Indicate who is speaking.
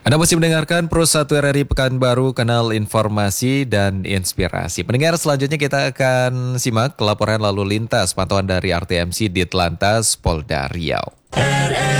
Speaker 1: Anda masih mendengarkan Pro 1 RRI Pekanbaru, kanal informasi dan inspirasi. Pendengar, selanjutnya kita akan simak laporan lalu lintas pantauan dari RTMC Ditlantas Polda Riau.